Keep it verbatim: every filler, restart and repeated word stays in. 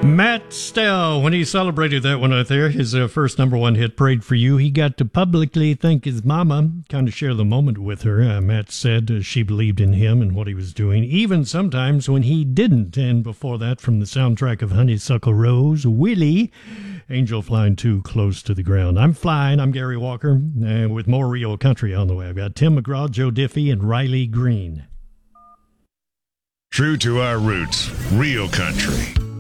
Matt Stell, when he celebrated that one out there, his uh, first number one hit, Prayed for You, he got to publicly thank his mama, kind of share the moment with her. Uh, Matt said uh, she believed in him and what he was doing, even sometimes when he didn't. And before that, from the soundtrack of Honeysuckle Rose, Willie, Angel Flying Too Close to the Ground. I'm flying. I'm Gary Walker, uh, with more Rio Country on the way. I've got Tim McGraw, Joe Diffie, and Riley Green. True to our roots, Rio Country.